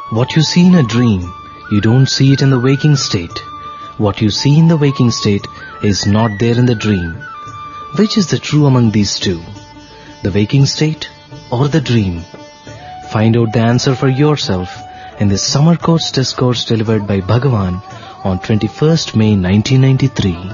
What you see in a dream, you don't see it in the waking state. What you see in the waking state is not there in the dream. Which is the true among these two? The waking state or the dream? Find out the answer for yourself in this summer course discourse delivered by Bhagavan on 21st May 1993.